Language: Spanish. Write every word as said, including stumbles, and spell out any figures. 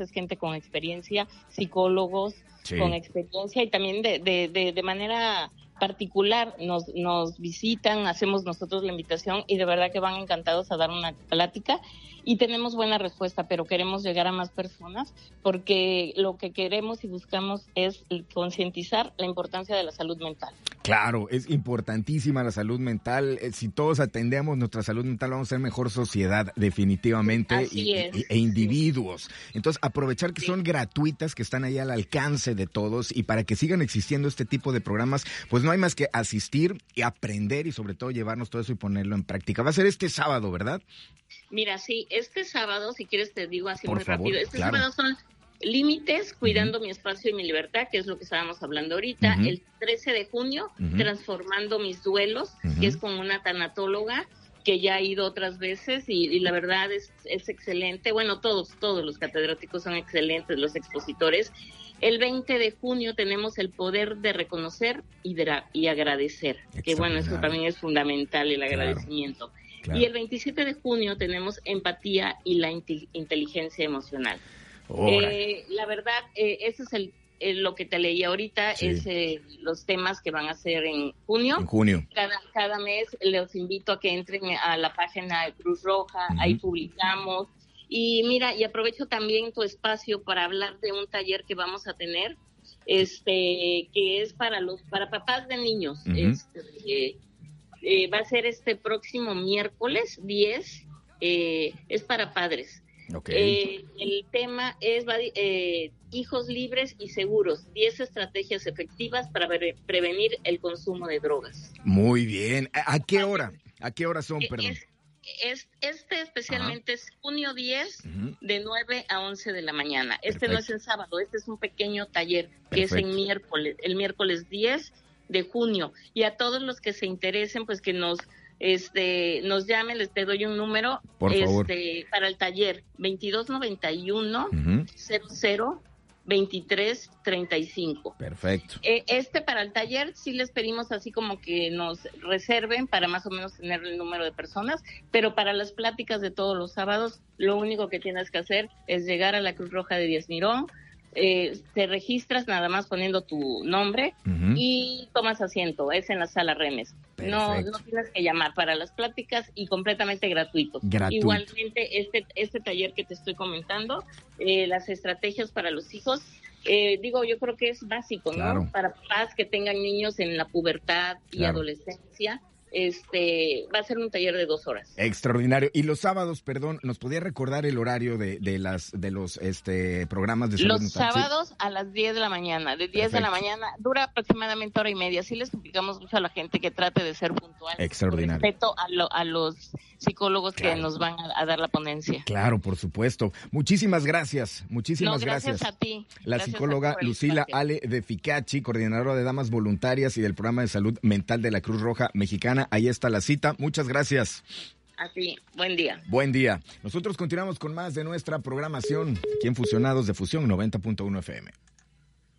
es gente con experiencia, psicólogos sí. con experiencia y también de, de, de, de manera particular nos, nos visitan, hacemos nosotros la invitación y de verdad que van encantados a dar una plática y tenemos buena respuesta, pero queremos llegar a más personas porque lo que queremos y buscamos es concientizar la importancia de la salud mental. Claro, es importantísima la salud mental. Si todos atendemos nuestra salud mental, vamos a ser mejor sociedad, definitivamente, Así y, es. y, e individuos. Entonces, aprovechar que sí. son gratuitas, que están ahí al alcance de todos, y para que sigan existiendo este tipo de programas, pues no hay más que asistir y aprender, y sobre todo llevarnos todo eso y ponerlo en práctica. Va a ser este sábado, ¿verdad? Mira, sí, este sábado, si quieres te digo así Por muy favor, rápido, este claro. sábado son límites, cuidando uh-huh. mi espacio y mi libertad, que es lo que estábamos hablando ahorita, uh-huh. el trece de junio, uh-huh. transformando mis duelos, uh-huh. que es con una tanatóloga que ya ha ido otras veces y, y la verdad es, es excelente, bueno, todos, todos los catedráticos son excelentes, los expositores. El veinte de junio tenemos el poder de reconocer y, de, y agradecer, que bueno, eso también es fundamental, el agradecimiento. Claro. Claro. Y el veintisiete de junio tenemos empatía y la int- inteligencia emocional. Eh, la verdad, eh, ese es el, el lo que te leí ahorita, sí. es eh, los temas que van a ser en junio. En junio. Cada, cada mes los invito a que entren a la página de Cruz Roja, uh-huh. ahí publicamos. Y mira, y aprovecho también tu espacio para hablar de un taller que vamos a tener, este, que es para los, para papás de niños. Uh-huh. Este, eh, Eh, va a ser este próximo miércoles diez, eh, es para padres. Okay. Eh, el tema es eh, hijos libres y seguros, diez estrategias efectivas para pre- prevenir el consumo de drogas. Muy bien. ¿A, a qué hora? ¿A qué hora son, perdón? Es, es, este especialmente Ajá. es junio diez, uh-huh. de nueve a once de la mañana. Este Perfecto. No es el sábado, este es un pequeño taller que Perfecto. Es el miércoles, el miércoles diez de junio, y a todos los que se interesen, pues que nos este nos llamen, les te doy un número Por favor. este para el taller veintidós noventa y uno uh-huh. cero cero veintitrés treinta y cinco. Perfecto. Eh, este para el taller sí les pedimos así como que nos reserven para más o menos tener el número de personas, pero para las pláticas de todos los sábados lo único que tienes que hacer es llegar a la Cruz Roja de Díaz Mirón. Eh, te registras nada más poniendo tu nombre uh-huh. y tomas asiento, es en la sala Remes. No, no tienes que llamar para las pláticas y completamente gratuito. Gratuito. Igualmente este este taller que te estoy comentando, eh, las estrategias para los hijos, eh, digo, yo creo que es básico, claro. ¿no? Para papás que tengan niños en la pubertad y claro. adolescencia. Este va a ser un taller de dos horas. Extraordinario. Y los sábados, perdón, ¿nos podía recordar el horario de, de las de los este programas de salud Los mental? sábados sí. a las diez de la mañana, de diez Perfecto. De la mañana, dura aproximadamente hora y media. Sí les suplicamos mucho a la gente que trate de ser puntual. Extraordinario. Con respeto a, lo, a los psicólogos claro. que nos van a, a dar la ponencia. Claro, por supuesto. Muchísimas gracias. Muchísimas no, gracias. gracias a ti. La gracias psicóloga ti Lucila Ale de Ficachi, coordinadora de Damas Voluntarias y del Programa de Salud Mental de la Cruz Roja Mexicana. Ahí está la cita. Muchas gracias. A ti, buen día. Buen día. Nosotros continuamos con más de nuestra programación aquí en Fusionados de Fusión noventa punto uno F M.